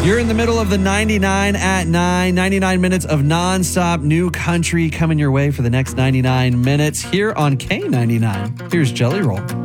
You're in the middle of the 99 at 9, 99 minutes of nonstop new country coming your way for the next 99 minutes here on K99. Here's Jelly Roll.